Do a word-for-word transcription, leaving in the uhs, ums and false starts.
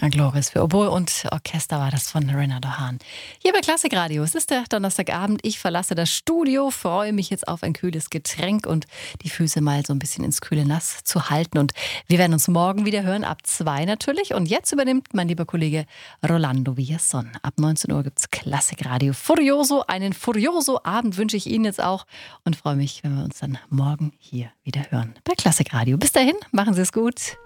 Glorious für Oboe und Orchester war das von Renato Hahn. Hier bei Klassikradio. Es ist der Donnerstagabend. Ich verlasse das Studio, freue mich jetzt auf ein kühles Getränk und die Füße mal so ein bisschen ins kühle Nass zu halten. Und wir werden uns morgen wieder hören, ab zwei natürlich. Und jetzt übernimmt mein lieber Kollege Rolando Villazón. Ab neunzehn Uhr gibt es Klassikradio Furioso. Einen Furioso-Abend wünsche ich Ihnen jetzt auch und freue mich, wenn wir uns dann morgen hier wieder hören bei Klassikradio. Bis dahin, machen Sie es gut.